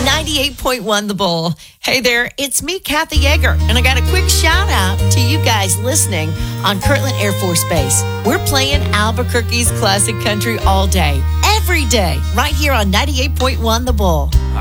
98.1 The Bull. Hey there, it's me, Kathy Yeager, and I got a quick shout out to you guys listening on Kirtland Air Force Base. We're playing Albuquerque's classic country all day, every day, right here on 98.1 The Bull.